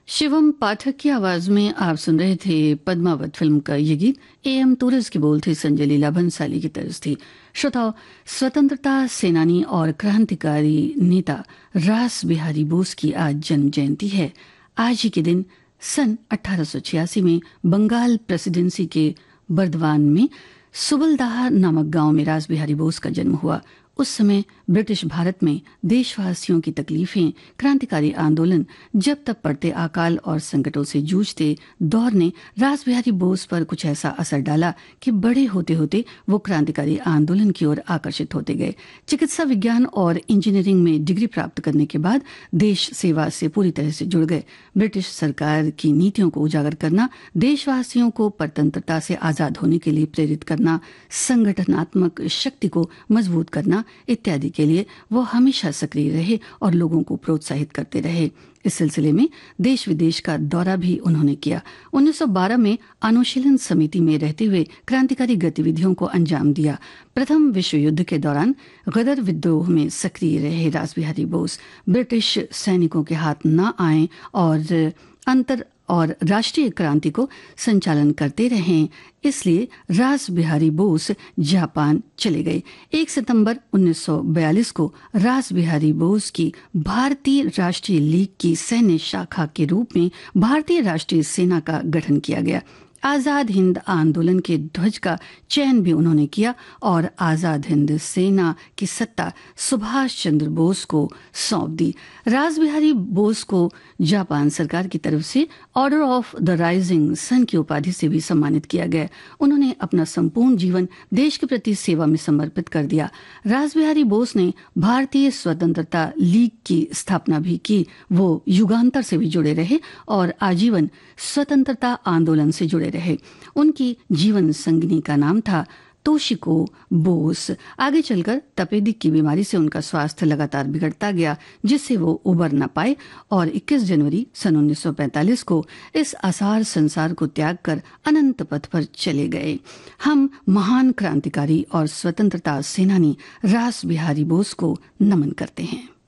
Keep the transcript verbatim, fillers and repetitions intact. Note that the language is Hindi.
शिवम पाठक की आवाज में आप सुन रहे थे पद्मावत फिल्म का ये गीत। ए एम टूरिस की बोल थे, संजय लीला भंसाली की तर्ज थी। श्रोताओ, स्वतंत्रता सेनानी और क्रांतिकारी नेता रास बिहारी बोस की आज जन्म जयंती है। आज ही के दिन सन अठारह सौ छियासी में बंगाल प्रेसिडेंसी के बर्दवान में सुबलदाह नामक गांव में रास बिहारी बोस का जन्म हुआ। उस समय ब्रिटिश भारत में देशवासियों की तकलीफें, क्रांतिकारी आंदोलन, जब तब पड़ते अकाल और संकटों से जूझते दौर ने रास बिहारी बोस पर कुछ ऐसा असर डाला कि बड़े होते होते वो क्रांतिकारी आंदोलन की ओर आकर्षित होते गए। चिकित्सा विज्ञान और इंजीनियरिंग में डिग्री प्राप्त करने के बाद देश सेवा से पूरी तरह से जुड़ गए। ब्रिटिश सरकार की नीतियों को उजागर करना, देशवासियों को परतंत्रता से आजाद होने के लिए प्रेरित करना, संगठनात्मक शक्ति को मजबूत करना इत्यादि के लिए वो हमेशा सक्रिय रहे और लोगों को प्रोत्साहित करते रहे। इस सिलसिले में देश विदेश का दौरा भी उन्होंने किया। उन्नीस सौ बारह में अनुशीलन समिति में रहते हुए क्रांतिकारी गतिविधियों को अंजाम दिया। प्रथम विश्व युद्ध के दौरान गदर विद्रोह में सक्रिय रहे रास बिहारी बोस ब्रिटिश सैनिकों के हाथ न आए और अंतर और राष्ट्रीय क्रांति को संचालन करते रहे, इसलिए रास बिहारी बोस जापान चले गए। एक सितंबर उन्नीस सौ बयालीस को रास बिहारी बोस की भारतीय राष्ट्रीय लीग की सैन्य शाखा के रूप में भारतीय राष्ट्रीय सेना का गठन किया गया। आजाद हिंद आंदोलन के ध्वज का चयन भी उन्होंने किया और आजाद हिंद सेना की सत्ता सुभाष चंद्र बोस को सौंप दी। रास बिहारी बोस को जापान सरकार की तरफ से order of the rising sun की उपाधि से भी सम्मानित किया गया। उन्होंने अपना संपूर्ण जीवन देश के प्रति सेवा में समर्पित कर दिया। रास बिहारी बोस ने भारतीय स्वतंत्रता लीग की स्थापना भी की। वो युगांतर से भी जुड़े रहे और आजीवन स्वतंत्रता आंदोलन से जुड़े रहे। उनकी जीवन संगिनी का नाम था तोशिको बोस। आगे चलकर तपेदिक की बीमारी से उनका स्वास्थ्य लगातार बिगड़ता गया, जिससे वो उबर न पाए और इक्कीस जनवरी सन उन्नीस सौ पैंतालीस को इस आसार संसार को त्याग कर अनंत पथ पर चले गए। हम महान क्रांतिकारी और स्वतंत्रता सेनानी रास बिहारी बोस को नमन करते हैं।